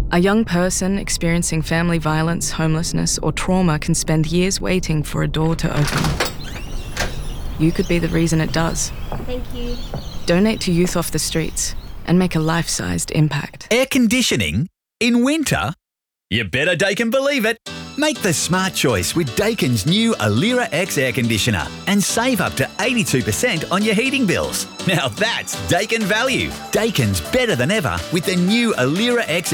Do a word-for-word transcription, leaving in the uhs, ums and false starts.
A young person experiencing family violence, homelessness, or trauma can spend years waiting for a door to open. You could be the reason it does. Thank you. Donate to Youth Off the Streets and make a life-sized impact. Air conditioning? In winter? You better Daikin believe it. Make the smart choice with Daikin's new Alira X air conditioner and save up to eighty-two percent on your heating bills. Now that's Daikin value. Daikin's better than ever with the new Alira X